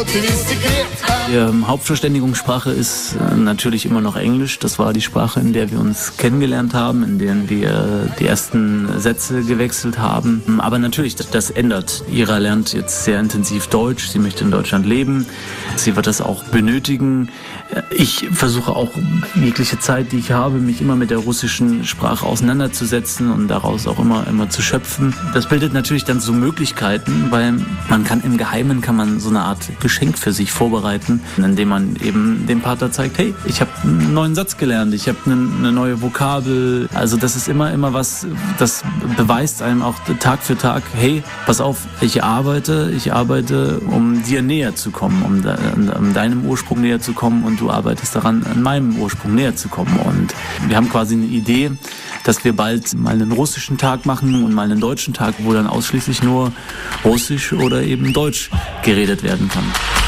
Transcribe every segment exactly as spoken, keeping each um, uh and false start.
Die Hauptverständigungssprache ist natürlich immer noch Englisch. Das war die Sprache, in der wir uns kennengelernt haben, in der wir die ersten Sätze gewechselt haben. Aber natürlich, das ändert. Ira lernt jetzt sehr intensiv Deutsch. Sie möchte in Deutschland leben. Sie wird das auch benötigen. Ich versuche auch jegliche Zeit, die ich habe, mich immer mit der russischen Sprache auseinanderzusetzen und daraus auch immer, immer zu schöpfen. Das bildet natürlich dann so Möglichkeiten, weil man kann im Geheimen kann man so eine Art Geschenk für sich vorbereiten, indem man eben dem Partner zeigt, hey, ich habe einen neuen Satz gelernt, ich habe eine, eine neue Vokabel. Also das ist immer, immer was, das beweist einem auch Tag für Tag, hey, pass auf, ich arbeite, ich arbeite, um dir näher zu kommen, um, de, um deinem Ursprung näher zu kommen und du arbeitest daran, an meinem Ursprung näher zu kommen. Und wir haben quasi eine Idee, dass wir bald mal einen russischen Tag machen und mal einen deutschen Tag, wo dann ausschließlich nur Russisch oder eben Deutsch geredet werden kann.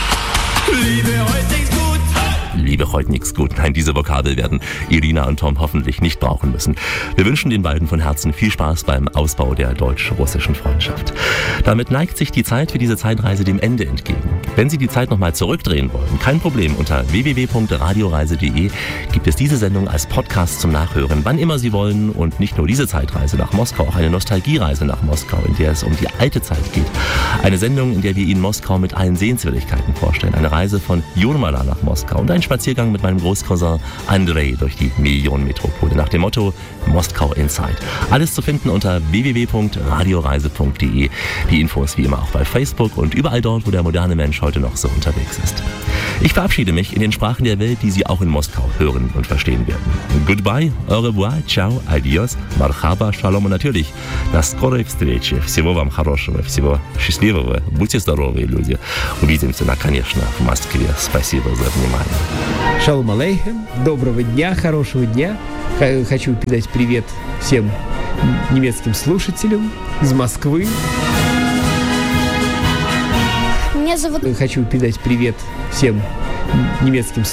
Liebe heute nichts gut. Liebe heute nichts gut. Nein, diese Vokabel werden Irina und Tom hoffentlich nicht brauchen müssen. Wir wünschen den beiden von Herzen viel Spaß beim Ausbau der deutsch-russischen Freundschaft. Damit neigt sich die Zeit für diese Zeitreise dem Ende entgegen. Wenn Sie die Zeit nochmal zurückdrehen wollen, kein Problem. Unter w w w punkt radioreise punkt de gibt es diese Sendung als Podcast zum Nachhören, wann immer Sie wollen. Und nicht nur diese Zeitreise nach Moskau, auch eine Nostalgiereise nach Moskau, in der es um die alte Zeit geht. Eine Sendung, in der wir Ihnen Moskau mit allen Sehenswürdigkeiten vorstellen. Eine Reise von Jurmala nach Moskau und ein Spaziergang mit meinem Großcousin Andrei durch die Millionenmetropole nach dem Motto Moskau Inside. Alles zu finden unter w w w punkt radioreise punkt de. Die Infos wie immer auch bei Facebook und überall dort, wo der moderne Mensch heute noch so unterwegs ist. Ich verabschiede mich in den Sprachen der Welt, die Sie auch in Moskau hören und verstehen werden. Goodbye, au revoir, ciao, adios, marhaba, shalom und natürlich до скорой встречи. Всего вам хорошего, всего счастливого. Будьте здоровы, люди. Увидимся, конечно, в Москве. Спасибо за внимание. Шалом алейхем, доброго дня, хорошего дня. Хочу передать привет всем немецким слушателям из Москвы. Меня зовут... Хочу передать привет всем немецким слушателям.